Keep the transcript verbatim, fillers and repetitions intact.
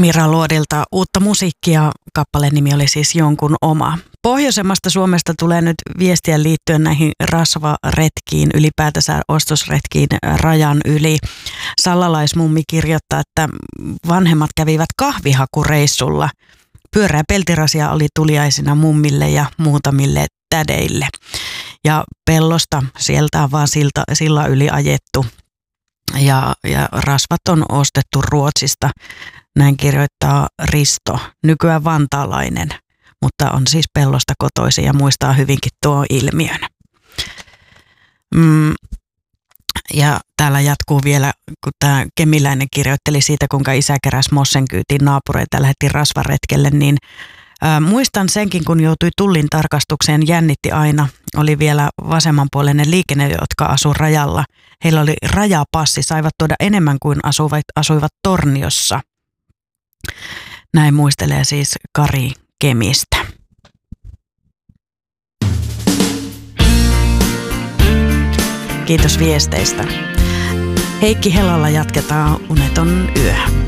Mira Luodilta uutta musiikkia. Kappaleen nimi oli siis Jonkun oma. Pohjoisemmasta Suomesta tulee nyt viestiä liittyen näihin rasvaretkiin, ylipäätänsä ostosretkiin rajan yli. Sallalaismummi kirjoittaa, että vanhemmat kävivät kahvihakureissulla. Pyörää peltirasia oli tuliaisina mummille ja muutamille tädeille. Ja pellosta sieltä on vaan silta, sillä yli ajettu ja, ja rasvat on ostettu Ruotsista. Näin kirjoittaa Risto, nykyään vantaalainen, mutta on siis pellosta kotoisin ja muistaa hyvinkin tuo ilmiön. Mm. Ja täällä jatkuu vielä, kun tämä kemiläinen kirjoitteli siitä, kuinka isä keräsi Mossen kyytiin naapureita ja lähetti rasvaretkelle, niin ää, muistan senkin, kun joutui tullin tarkastukseen, jännitti aina. Oli vielä vasemmanpuoleinen liikenne, jotka asuivat rajalla. Heillä oli rajapassi, saivat tuoda enemmän kuin asuivat, asuivat Torniossa. Näin muistelee siis Kari Kemistä. Kiitos viesteistä. Heikki Helalla jatketaan Uneton yö.